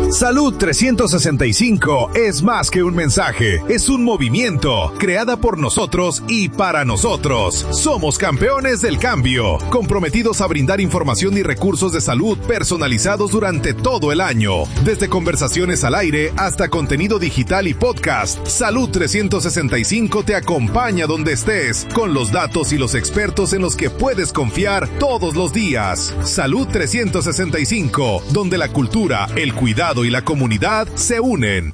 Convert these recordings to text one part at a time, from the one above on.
Salud 365 es más que un mensaje, es un movimiento, creada por nosotros y para nosotros. Somos campeones del cambio, comprometidos a brindar información y recursos de salud personalizados durante todo el año. Desde conversaciones al aire hasta contenido digital y podcast, Salud 365 te acompaña donde estés, con los datos y los expertos en los que puedes confiar todos los días. Salud 365, donde la cultura, el cuidado y la comunidad se unen.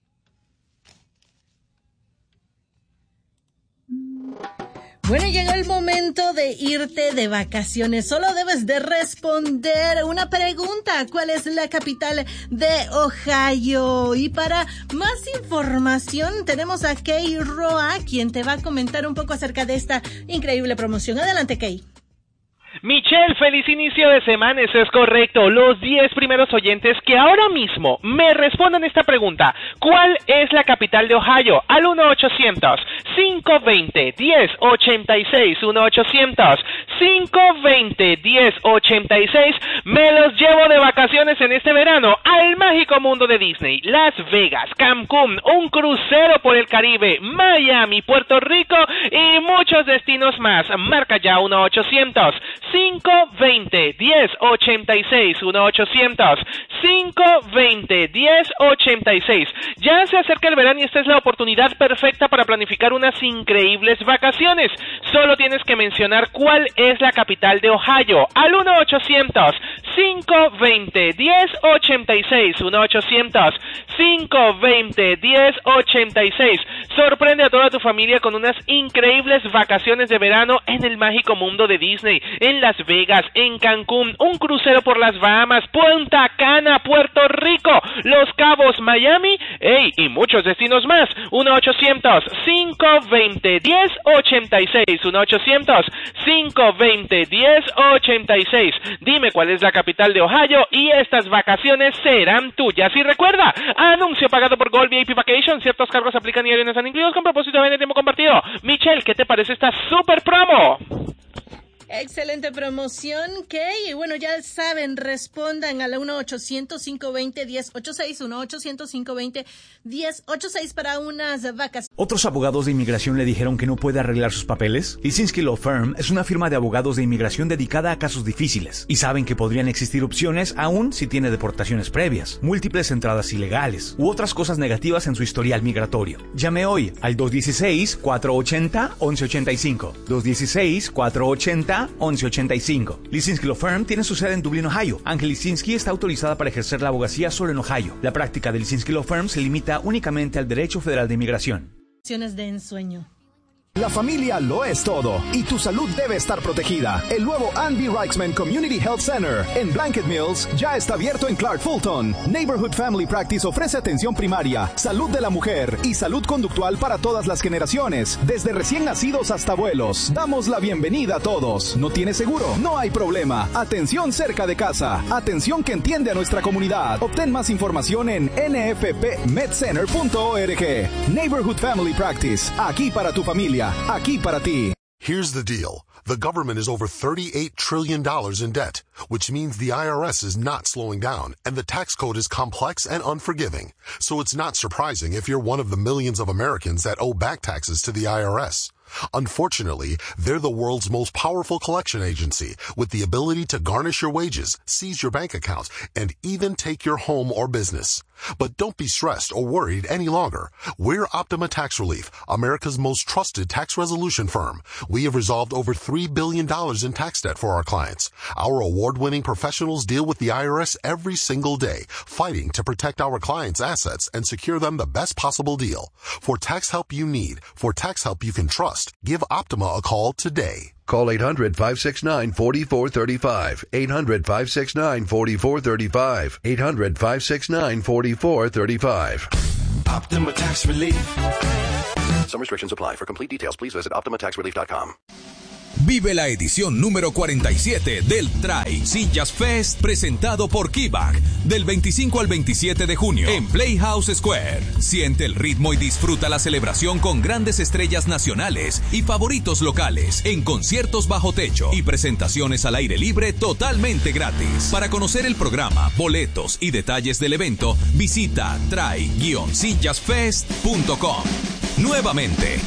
Bueno, llegó el momento de irte de vacaciones. Solo debes de responder una pregunta. ¿Cuál es la capital de Ohio? Y para más información tenemos a Kay Roa, quien te va a comentar un poco acerca de esta increíble promoción. Adelante, Kay. Michelle, feliz inicio de semana, eso es correcto. Los 10 primeros oyentes que ahora mismo me respondan esta pregunta: ¿cuál es la capital de Ohio? Al 1-800-520-1086, 1-800-520-1086. Me los llevo de vacaciones en este verano al mágico mundo de Disney, Las Vegas, Cancún, un crucero por el Caribe, Miami, Puerto Rico y muchos destinos más. Marca ya 1-800-520-1086, 1-800-520-1086. Ya se acerca el verano y esta es la oportunidad perfecta para planificar unas increíbles vacaciones. Solo tienes que mencionar cuál es la capital de Ohio al 1-800-520-1086, 1-800-520-1086. Sorprende a toda tu familia con unas increíbles vacaciones de verano en el mágico mundo de Disney, en Las Vegas, en Cancún, un crucero por las Bahamas, Punta Cana, Puerto Rico, Los Cabos, Miami, y muchos destinos más. 1-800-520-1086, 1-800-520-1086. Dime cuál es la capital de Ohio y estas vacaciones serán tuyas. Y recuerda, anuncio pagado por Gold VIP Vacation. Ciertos cargos aplican y aviones están incluidos con propósito de tiempo compartido. Michelle, ¿qué te parece esta super promo? Excelente promoción, Kay. Y bueno, ya saben, respondan al 1-800-520-1086, 1-800-520-1086 para unas vacaciones. ¿Otros abogados de inmigración le dijeron que no puede arreglar sus papeles? Lisinski Law Firm es una firma de abogados de inmigración dedicada a casos difíciles y saben que podrían existir opciones aún si tiene deportaciones previas, múltiples entradas ilegales u otras cosas negativas en su historial migratorio. Llame hoy al 216-480-1185, 216-480-1185. Lisinski Law Firm tiene su sede en Dublín, Ohio. Ángel Lisinski está autorizada para ejercer la abogacía solo en Ohio. La práctica de Lisinski Law Firm se limita únicamente al derecho federal de inmigración. De ensueño. La familia lo es todo y tu salud debe estar protegida. El nuevo Ann B. Reichman Community Health Center en Blanket Mills ya está abierto en Clark Fulton. Neighborhood Family Practice ofrece atención primaria, salud de la mujer y salud conductual para todas las generaciones, desde recién nacidos hasta abuelos. Damos la bienvenida a todos. ¿No tienes seguro? No hay problema. Atención cerca de casa. Atención que entiende a nuestra comunidad. Obtén más información en nfpmedcenter.org. Neighborhood Family Practice. Aquí para tu familia. Aquí para ti. Here's the deal. The government is over $38 trillion in debt, which means the IRS is not slowing down, and the tax code is complex and unforgiving. So it's not surprising if you're one of the millions of Americans that owe back taxes to the IRS. Unfortunately, they're the world's most powerful collection agency, with the ability to garnish your wages, seize your bank accounts, and even take your home or business. But don't be stressed or worried any longer. We're Optima Tax Relief, America's most trusted tax resolution firm. We have resolved over $3 billion in tax debt for our clients. Our award-winning professionals deal with the IRS every single day, fighting to protect our clients' assets and secure them the best possible deal. For tax help you need, for tax help you can trust, give Optima a call today. Call 800-569-4435. 800-569-4435. 800-569-4435. Optima Tax Relief. Some restrictions apply. For complete details, please visit OptimaTaxRelief.com. Vive la edición número 47 del TRAI Sillas Fest presentado por Kibak del 25 al 27 de junio en Playhouse Square. Siente el ritmo y disfruta la celebración con grandes estrellas nacionales y favoritos locales en conciertos bajo techo y presentaciones al aire libre totalmente gratis. Para conocer el programa, boletos y detalles del evento, visita try-sillasfest.com. Nuevamente,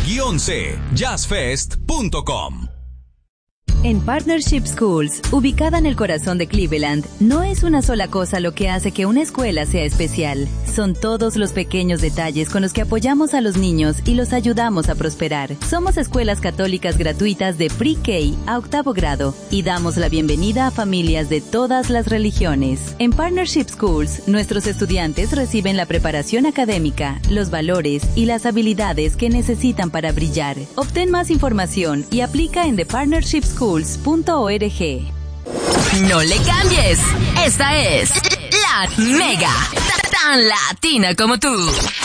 tri-c-jazzfest.com. En Partnership Schools, ubicada en el corazón de Cleveland, no es una sola cosa lo que hace que una escuela sea especial. Son todos los pequeños detalles con los que apoyamos a los niños y los ayudamos a prosperar. Somos escuelas católicas gratuitas de Pre-K a 8º grado y damos la bienvenida a familias de todas las religiones. En Partnership Schools, nuestros estudiantes reciben la preparación académica, los valores y las habilidades que necesitan para brillar. Obtén más información y aplica en thepartnershipschools.org. No le cambies. Esta es La Mega, tan latina como tú.